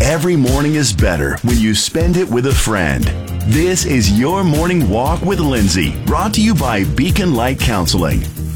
Every morning is better when you spend it with a friend. This is Your Morning Walk with Lindsay, brought to you by Beacon Light Counseling.